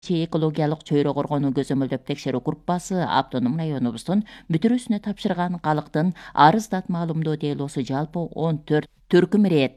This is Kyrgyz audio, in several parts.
экологиялык чөйрө коргонуу көзөмөлдөп текшерүү группасы автоном районубуздун бүтүрүүсүнө тапшырган калктын арыздат маалымдоо делосу жалпы 14 түркүм ирет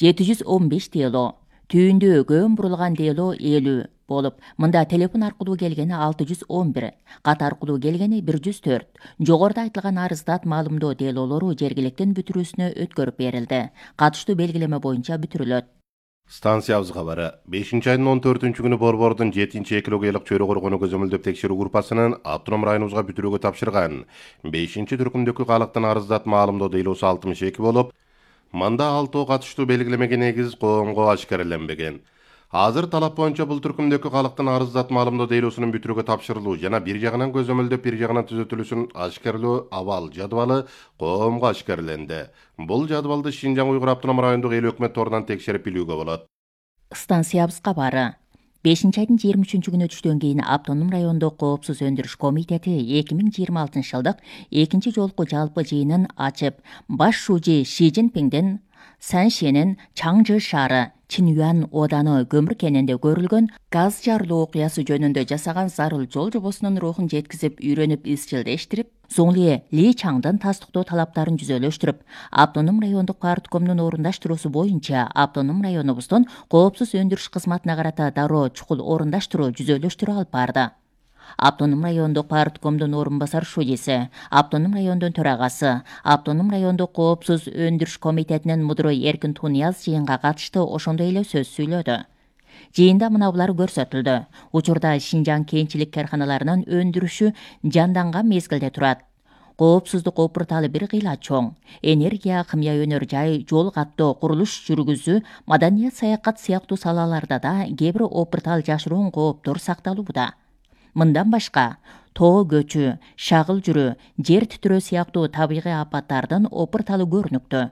715 дело, түйүндө көөн бурулган дело 50 болуп, мында телефон аркылуу келгени 611, кат аркылуу келгени 104, жогоруда айтылган арыздат маалымдоо делолору жергиликтин бүтүрүүсүнө өткөрүп берилди. Катыштуу белгилеме боюнча бүтүрүлөт. Станциябыз кабары 5-айдын 14-күнү Борбордун 7-экологиялык чөйрө коргонуу көзөмөлдөп текшерүү группасынын автоном районубузга бүтүрүүгө тапшырган 5-түркүмдөгү калктын арыздат маалымдоо делосу 62 болуп, мында 6 катыштуу белгилемеге негиз коомго ашкареленбеген. Азыр талап боюнча бул түркүмдөгү калктын арыздат маалымдоо делосунун бүтүрүүгө тапшырылуу жана бир жагынан көзөмөлдөп, бир жагынан түзөтүлүүсүн ашкарлоо абал жадыбалы коомго ашкареленди. Бул жадыбалды Шинжаң Уйгур автоном райондук эл өкмөт торунан текшерип билүүгө болот. Станциябыз кабары 5-айдын 23-күнү түштөн кийин автоном райондук коопсуз өндүрүш комитети 2026 жылдык 2 жолку жалпы жыйынын ачып, баш шужи Ши Цзиньпиңдин Саншенин Чаңжы шаары Чинюан оданы көмүр кенинде көрүлгөн газ жарылуу окуясы жөнүндө жасаган зарыл жол жобосунун рухун жеткизип, үйрөнүп, изчилдештирип, Зоңли Ли Чаңдын тастыктоо талаптарын жүзөлөштүрүп, автоном райондук парткомдун орундаштыруусу боюнча автоном районубуздун коопсуз өндүрүш кызматына карата дароо чукул орундаштыруу, жүзөлөштүрүү алып барды. Автоном райондук парткомдун орун басар шудиси, автоном райондун төрагасы, автоном райондук коопсуз өндүрүш комитетинин мудуру Эркин Тунияз жыйынга катышты ошондой эле сөз сүйлөдү. Жыйында мына булар көрсөтүлдү. Учурда Шинжаң кенчилик карканаларынын өндүрүшү жанданган мезгилде турат. Коопсуздук опурталы бир кыйла чоң. Энергия, кымя өнөр жай, жол каттоо, курулуш жүргүзүү, маданият, саякат сыяктуу салаларда да кээ бир опуртал жашыруун кооптор сакталууда. Мындан башка, тоо көчү, шагыл жүрүү, жер титирөө сыяктуу табигый апаттардын опурталы көрүнүктүү.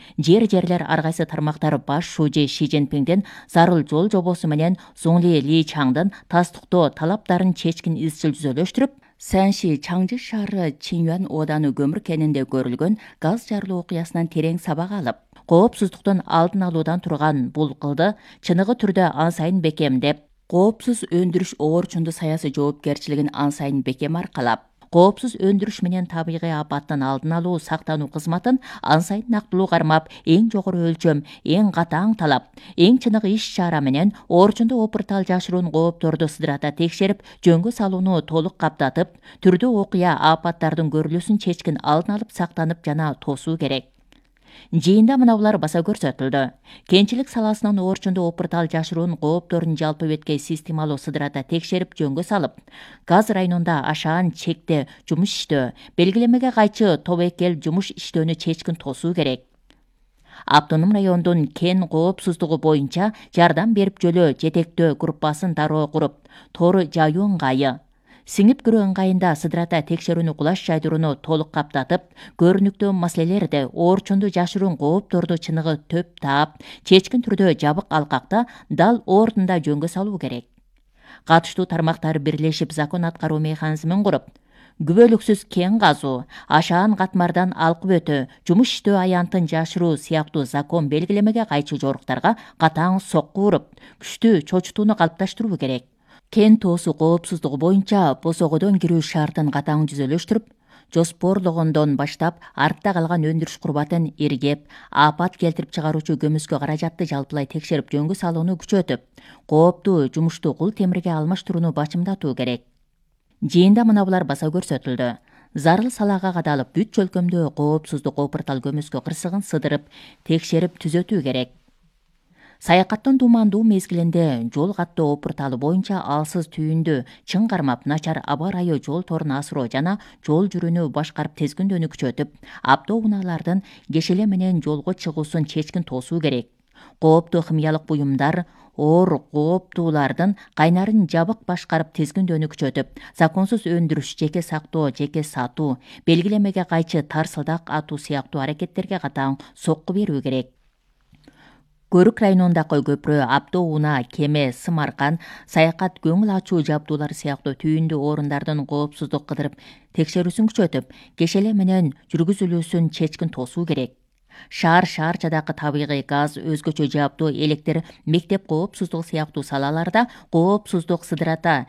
Жерлер ар кайсы тармактар баш шужи Ши Цзиньпиңдин зарыл жол жобосу менен Зоңли Ли Чаңдын тастыктоо талаптарын чечкин изчил жүзөлөштүрүп, Санши Чаңжы шаары Чинюан оданы көмүр кенинде көрүлгөн газ жарылуу окуясынан терең сабак алып, коопсуздуктун алдын алуудан турган бул кылды чыныгы түрдө ан сайын бекемдеп, коопсуз өндүрүш оорчунду саясий жоопкерчилигин ан сайын бекем аркалап, коопсуз өндүрүш менен табигый апаттын алдын алуу, сактануу кызматын ан сайын нактылуу кармап, эң жогору өлчөм, эң катаң талап, эң чыныгы иш-чара менен оорчунду опуртал жашыруун коопторду сыдырата текшерип, жөнгө салууну толук каптатып, түрдүү окуя апаттардын көрүлүүсүн чечкин алдын алып, сактанып жана тосуу керек. Жыйында мына булар баса көрсөтүлдү. Кенчилик саласынын оорчунду опуртал жашыруун коопторун жалпы беткей системалуу сыдырата текшерип, жөнгө салып, газ районунда ашаан чекте жумуш иштөө, белгилемеге кайчы тобокел жумуш иштөөнү чечкин тосуу керек. Автоном райондун кен коопсуздугу боюнча жардам берип жөлөө жетектөө группасын дароо куруп, тор жаюу ыңгайы, сиңип кирүү ыңгайында сыдырата текшерүүнү кулаш жайдырууну толук каптатып, көрүнүктүү маселелерди, оорчунду жашыруун коопторду чыныгы төп таап, чечкин түрдө жабык алкакта дал ордунда жөнгө салуу керек. Катыштуу тармактар бирлешип закон аткаруу механизмин куруп, күбөлүксүз кен казуу, ашаан катмардан алкып өтүү, жумуш иштөө аянтын жашыруу сыяктуу закон белгилемеге кайчы жоруктарга катаң сокку уруп, күчтүү чочутууну калыпташтыруу керек. Кен тоосу коопсуздугу боюнча босогодон кирүү шартын катаң жүзөлөштүрүп, жоспорлогондон баштап артта калган өндүрүш курбатын иргеп, апат келтирип чыгаруучу көмүскө каражатты жалпылай текшерип, жөнгө салууну күчөтүп, кооптуу жумушту кул темирге алмаштырууну бачымдатуу керек. Жыйында мына булар баса көрсөтүлдү. Зарыл салаага кадалып, бүт чөлкөмдө коопсуздук опуртал көмүскө кырсыгын сыдырып, текшерип түзөтүү керек. Саякаттын думандуу мезгилинде жол каттоо опурталы боюнча алсыз түйүндү чың кармап, начар аба ырайы жол торун асыроо жана жол жүрүүнү башкарып тезгүндөөнү күчөтүп, автоунаалардын кешеле менен жолго чыгуусун чечкин тосуу керек. Кооптуу химиялык буюмдар, оор кооптуулардын кайнарын жабык башкарып тезгүндөөнү күчөтүп, законсуз өндүрүш, жеке сактоо, жеке сатуу, белгилемеге кайчы тарсылдак атуу сыяктуу аракеттерге катаң сокку берүү керек. Көрүк районундагы көпүрө, автоунаа, кеме, сым-аркан, саякат, көңүл ачуу жабдуулар сыяктуу түйүндүү орундардын коопсуздук кыдырып текшерүүсүн күчөтүп, кешеле менен жүргүзүлүүсүн чечкин тосуу керек. шаарчадагы табигый газ, өзгөчө жабдуу электр, мектеп коопсуздугу сыяктуу салаларда коопсуздук сыдырата